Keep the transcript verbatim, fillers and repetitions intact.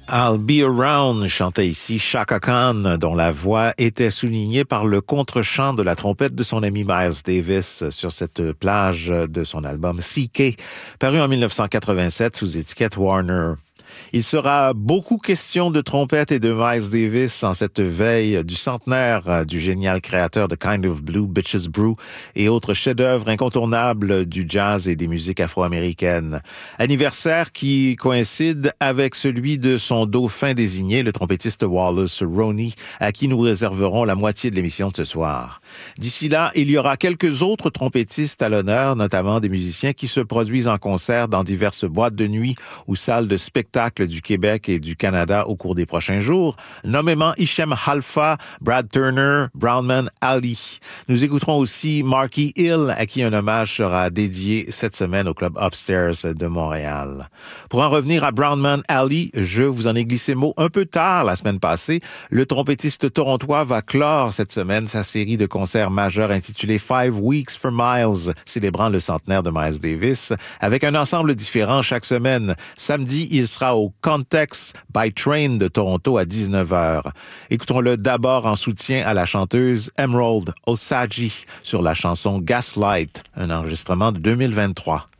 I'll Be Around chantait ici Chaka Khan, dont la voix était soulignée par le contre-chant de la trompette de son ami Miles Davis sur cette plage de son album C K, paru en dix-neuf cent quatre-vingt-sept sous étiquette Warner. Il sera beaucoup question de trompette et de Miles Davis en cette veille du centenaire du génial créateur de Kind of Blue, Bitches Brew et autres chefs-d'œuvre incontournables du jazz et des musiques afro-américaines. Anniversaire qui coïncide avec celui de son dauphin désigné, le trompettiste Wallace Roney, à qui nous réserverons la moitié de l'émission de ce soir. D'ici là, il y aura quelques autres trompettistes à l'honneur, notamment des musiciens qui se produisent en concert dans diverses boîtes de nuit ou salles de spectacle du Québec et du Canada au cours des prochains jours, nommément Hichem Halfa, Brad Turner, Brownman Ali. Nous écouterons aussi Marky Hill, à qui un hommage sera dédié cette semaine au Club Upstairs de Montréal. Pour en revenir à Brownman Ali, je vous en ai glissé mot un peu tard la semaine passée. Le trompettiste torontois va clore cette semaine sa série de concerts majeurs intitulée Five Weeks for Miles, célébrant le centenaire de Miles Davis, avec un ensemble différent chaque semaine. Samedi, il sera au Context by Train de Toronto à dix-neuf heures. Écoutons-le d'abord en soutien à la chanteuse Emerald Osagie sur la chanson Gaslight, un enregistrement de deux mille vingt-trois.